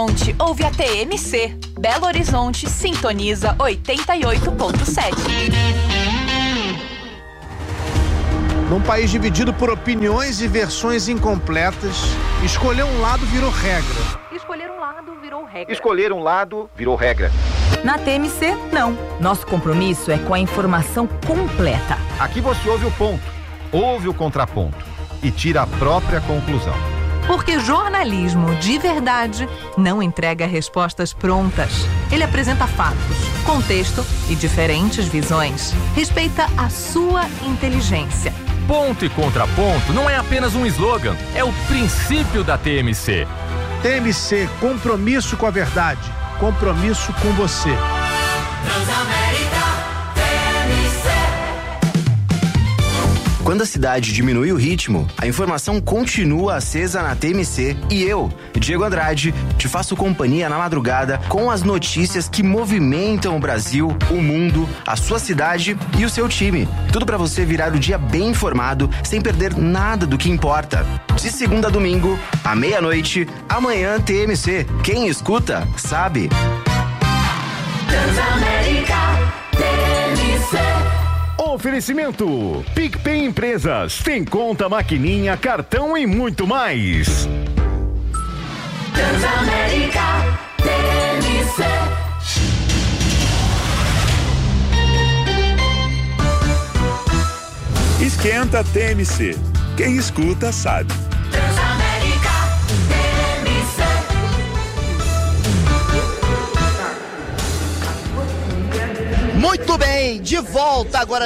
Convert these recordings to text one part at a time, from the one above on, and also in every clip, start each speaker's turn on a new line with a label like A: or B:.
A: Ouve a TMC. Belo Horizonte sintoniza 88.7.
B: Num país dividido por opiniões e versões incompletas, escolher um lado virou regra.
A: Escolher um lado virou regra.
C: Escolher um lado virou regra.
D: Na TMC, não. Nosso compromisso é com a informação completa.
C: Aqui você ouve o ponto, ouve o contraponto e tira a própria conclusão.
E: Porque jornalismo de verdade não entrega respostas prontas. Ele apresenta fatos, contexto e diferentes visões. Respeita a sua inteligência.
F: Ponto e contraponto não é apenas um slogan, é o princípio da TMC.
B: TMC, compromisso com a verdade, compromisso com você.
G: Transamérica, TMC.
H: Quando a cidade diminui o ritmo, a informação continua acesa na TMC e eu, Diego Andrade, te faço companhia na madrugada com as notícias que movimentam o Brasil, o mundo, a sua cidade e o seu time. Tudo para você virar o dia bem informado, sem perder nada do que importa. De segunda a domingo, à meia-noite, amanhã TMC. Quem escuta, sabe.
G: Transamérica, TMC.
I: Oferecimento: PicPay Empresas, tem conta, maquininha, cartão e muito mais.
G: Transamérica, TMC.
J: Esquenta TMC. Quem escuta sabe.
G: Transamérica, TMC.
K: Muito bem, de volta agora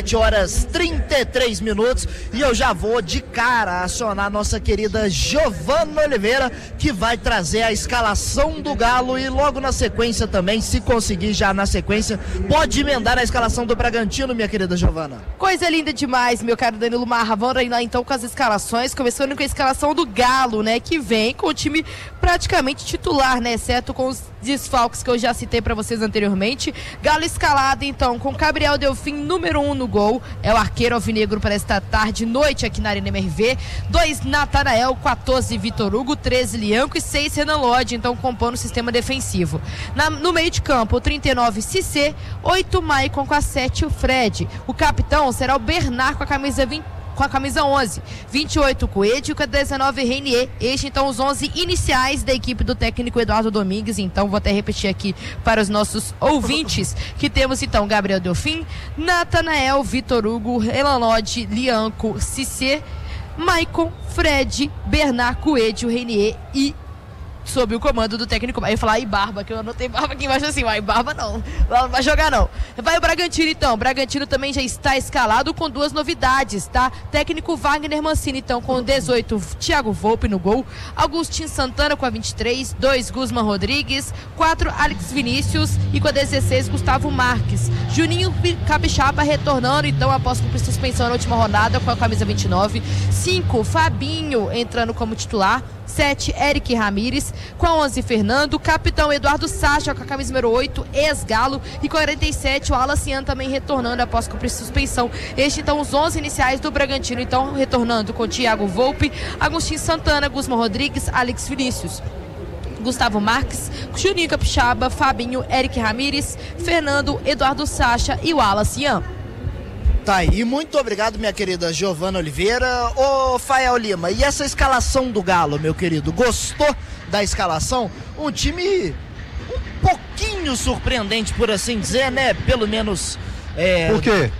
K: 17h33 e eu já vou de cara acionar a nossa querida Giovana Oliveira, que vai trazer a escalação do Galo e logo na sequência também, se conseguir já na sequência, pode emendar a escalação do Bragantino, minha querida Giovana.
L: Coisa linda demais, meu caro Danilo Marra. Vamos lá então com as escalações, começando com a escalação do Galo, né, que vem com o time praticamente titular, né, exceto com os desfalques que eu já citei para vocês anteriormente. Galo escalado então com Gabriel Delfim, número 1 no gol, é o arqueiro alvinegro para esta tarde e noite aqui na Arena MRV. 2 Natanael, 14 Vitor Hugo, 13 Lianco e 6 Renan Lodge, então compondo o sistema defensivo. No meio de campo, o 39 Cissé, 8 Maicon com a 7 o Fred. O capitão será o Bernard com a camisa 11, 28 Coelho com a 19 Reinier. Este então os 11 iniciais da equipe do técnico Eduardo Domingues. Então vou até repetir aqui para os nossos ouvintes, que temos então Gabriel Delfim, Natanael, Vitor Hugo, Renan Lodge, Lianco, Cissé, Maicon, Fred, Bernard, Coelho, Reinier e sob o comando do técnico. Eu ia falar Barba, que eu anotei Barba aqui embaixo assim, Barba não vai jogar não. Vai o Bragantino então, o Bragantino também já está escalado com 2 novidades, tá? Técnico Wagner Mancini então com 18, Thiago Volpe no gol, Agostinho Santana com a 23, 2 Guzman Rodrigues, 4 Alex Vinícius e com a 16 Gustavo Marques. Juninho Capixaba retornando então após cumprir suspensão na última rodada com a camisa 29, 5 Fabinho entrando como titular, 7 Eric Ramírez, com a 11 Fernando, capitão Eduardo Sacha com a camisa número 8, ex-Galo, e 47 o Alacian também retornando após cumprir suspensão. Este então os 11 iniciais do Bragantino, então retornando com Thiago Volpe, Agostinho Santana, Guzman Rodrigues, Alex Vinícius, Gustavo Marques, Juninho Capixaba, Fabinho, Eric Ramírez, Fernando, Eduardo Sacha e o Alacian.
K: Tá aí, muito obrigado, minha querida Giovana Oliveira. Ô, Fael Lima, e essa escalação do Galo, meu querido? Gostou da escalação? Um time um pouquinho surpreendente, por assim dizer, né? Pelo menos...
M: Por quê?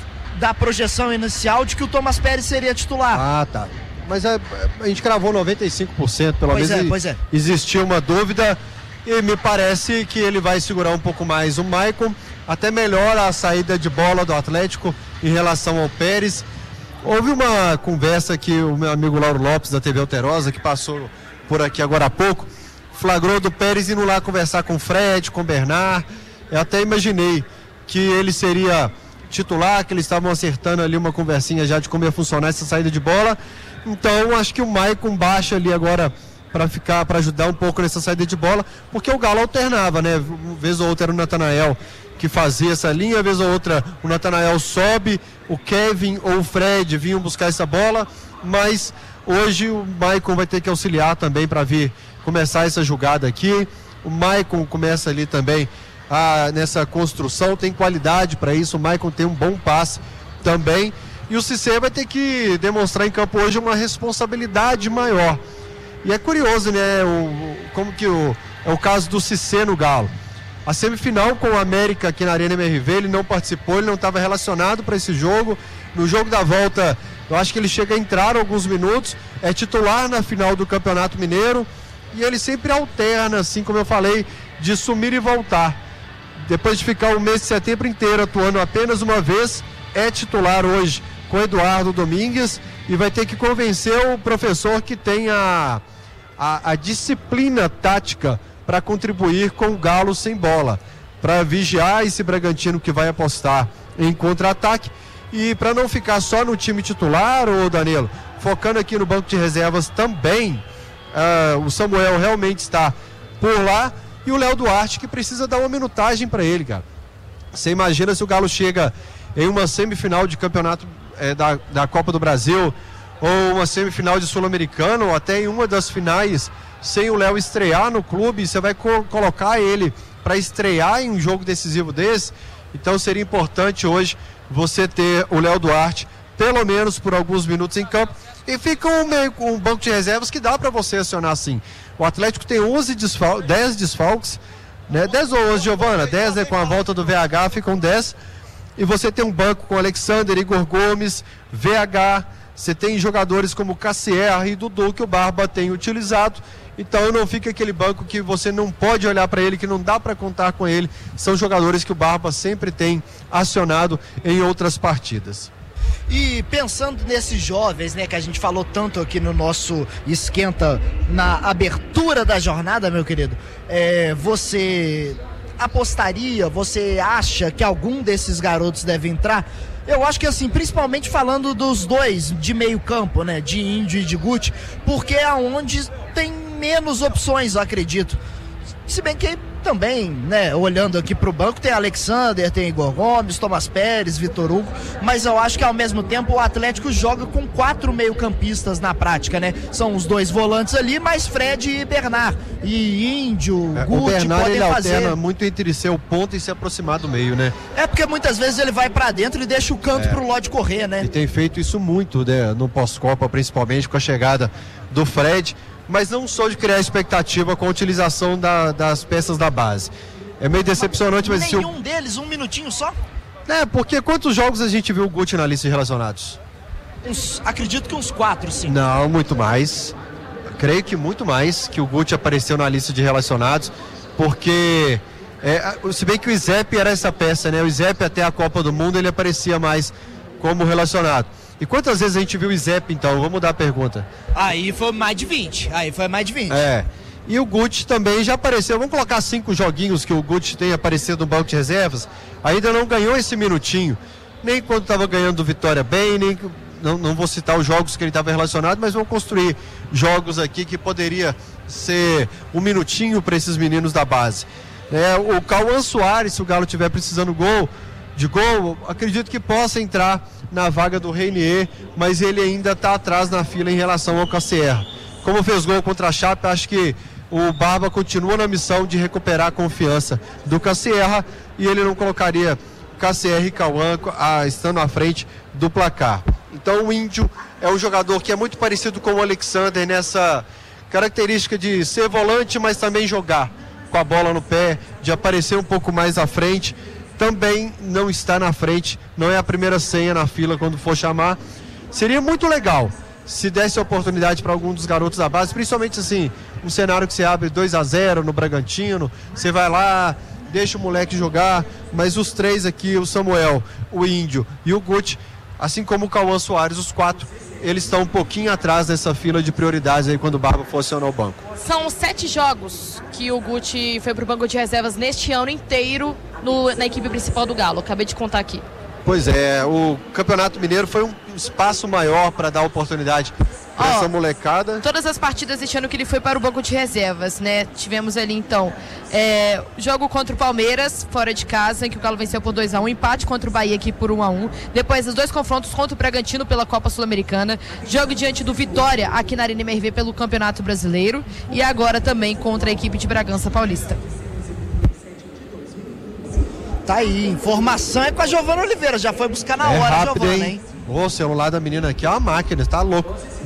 K: Da projeção inicial de que o Thomas Pérez seria titular.
M: Ah, tá. Mas a gente cravou 95%, pelo menos.
K: Pois é.
M: Existiu uma dúvida e me parece que ele vai segurar um pouco mais o Maicon. Até melhora a saída de bola do Atlético em relação ao Pérez. Houve uma conversa que o meu amigo Lauro Lopes, da TV Alterosa, que passou por aqui agora há pouco, flagrou do Pérez indo lá conversar com o Fred, com o Bernard. Eu até imaginei que ele seria titular, que eles estavam acertando ali uma conversinha já de como ia funcionar essa saída de bola. Então acho que o Maicon baixa ali agora para ajudar um pouco nessa saída de bola, porque o Galo alternava, né? Uma vez ou outra era o Natanael que fazia essa linha, vez ou outra o Natanael sobe, o Kevin ou o Fred vinham buscar essa bola, mas hoje o Maicon vai ter que auxiliar também para vir começar essa jogada aqui. O Maicon começa ali também nessa construção, tem qualidade para isso. O Maicon tem um bom passe também. E o Cissé vai ter que demonstrar em campo hoje uma responsabilidade maior. E é curioso, né? Como que é o caso do Cissé no Galo. A semifinal com o América aqui na Arena MRV, ele não participou, ele não estava relacionado para esse jogo. No jogo da volta, eu acho que ele chega a entrar alguns minutos, é titular na final do Campeonato Mineiro. E ele sempre alterna, assim como eu falei, de sumir e voltar. Depois de ficar o mês de setembro inteiro atuando apenas uma vez, é titular hoje com Eduardo Domingues e vai ter que convencer o professor que tem a disciplina tática para contribuir com o Galo sem bola, para vigiar esse Bragantino que vai apostar em contra-ataque e para não ficar só no time titular, ô Danilo, focando aqui no banco de reservas também. O Samuel realmente está por lá e o Léo Duarte que precisa dar uma minutagem para ele, cara. Você imagina se o Galo chega em uma semifinal de campeonato da Copa do Brasil ou uma semifinal de Sul-Americano ou até em uma das finais sem o Léo estrear no clube, você vai colocar ele para estrear em um jogo decisivo desse. Então seria importante hoje você ter o Léo Duarte pelo menos por alguns minutos em campo. E fica um banco de reservas que dá para você acionar assim. O Atlético tem 10 desfalques, né? 10 ou 11, Giovana? 10, né? Com a volta do VH ficam 10. E você tem um banco com Alexander, Igor Gomes, VH. Você tem jogadores como Cassier e Dudu que o Barba tem utilizado. Então não fica aquele banco que você não pode olhar para ele, que não dá para contar com ele. São jogadores que o Barba sempre tem acionado em outras partidas.
K: E pensando nesses jovens, né, que a gente falou tanto aqui no nosso esquenta na abertura da jornada, meu querido, você apostaria, você acha que algum desses garotos deve entrar? Eu acho que assim, principalmente falando dos dois de meio campo, né, de Índio e de Guti, porque é onde tem menos opções, eu acredito. Se bem que também, né, olhando aqui pro banco, tem Alexander, tem Igor Gomes, Thomas Pérez, Vitor Hugo, mas eu acho que ao mesmo tempo o Atlético joga com 4 meio-campistas na prática, né? São os 2 volantes ali, mais Fred e Bernard. E Índio, Guti,
M: o Bernard,
K: podem
M: ele
K: fazer.
M: Alterna muito entre ser o ponto e se aproximar do meio, né?
K: É porque muitas vezes ele vai pra dentro e deixa o canto pro Lodi correr, né?
M: E tem feito isso muito, né, no pós-Copa, principalmente com a chegada do Fred. Mas não só de criar expectativa com a utilização das peças da base. É meio decepcionante, mas...
K: Nenhum deles, um minutinho só?
M: Porque quantos jogos a gente viu o Guti na lista de relacionados?
K: Acredito que uns 4, 5.
M: Não, muito mais. Creio que muito mais que o Guti apareceu na lista de relacionados, porque... se bem que o Izep era essa peça, né? O Izep até a Copa do Mundo ele aparecia mais como relacionado. E quantas vezes a gente viu o Izep, então? Vamos mudar a pergunta.
K: Aí foi mais de 20.
M: E o Guti também já apareceu. Vamos colocar 5 joguinhos que o Guti tem aparecido no banco de reservas. Ainda não ganhou esse minutinho. Nem quando estava ganhando do Vitória bem, nem... Não vou citar os jogos que ele estava relacionado, mas vamos construir jogos aqui que poderia ser um minutinho para esses meninos da base. O Cauã Soares, se o Galo estiver precisando de gol, acredito que possa entrar na vaga do Reinier, mas ele ainda está atrás na fila em relação ao Cassier. Como fez gol contra a Chape, acho que o Barba continua na missão de recuperar a confiança do Cassier e ele não colocaria Cassier e Cauã estando à frente do placar. Então o Índio é um jogador que é muito parecido com o Alexander nessa característica de ser volante, mas também jogar com a bola no pé, de aparecer um pouco mais à frente. Também não está na frente, não é a primeira senha na fila quando for chamar. Seria muito legal se desse a oportunidade para algum dos garotos da base, principalmente assim, um cenário que você abre 2-0 no Bragantino, você vai lá, deixa o moleque jogar, mas os 3 aqui, o Samuel, o Índio e o Guti, assim como o Cauã Soares, os 4, eles estão um pouquinho atrás dessa fila de prioridades aí quando o Barba for acionar o banco.
L: São 7 jogos que o Guti foi pro banco de reservas neste ano inteiro na equipe principal do Galo. Acabei de contar aqui.
M: Pois é, o Campeonato Mineiro foi um espaço maior para dar oportunidade essa molecada.
L: Todas as partidas este ano que ele foi para o banco de reservas, né? Tivemos ali então jogo contra o Palmeiras, fora de casa, em que o Galo venceu por 2-1, empate contra o Bahia aqui por 1-1. Depois os 2 confrontos contra o Bragantino pela Copa Sul-Americana, jogo diante do Vitória aqui na Arena MRV pelo Campeonato Brasileiro e agora também contra a equipe de Bragança Paulista.
K: Tá aí, informação é com a Giovana Oliveira, já foi buscar na hora,
M: rápido,
K: Giovana, hein?
M: O celular da menina aqui é uma máquina, tá louco.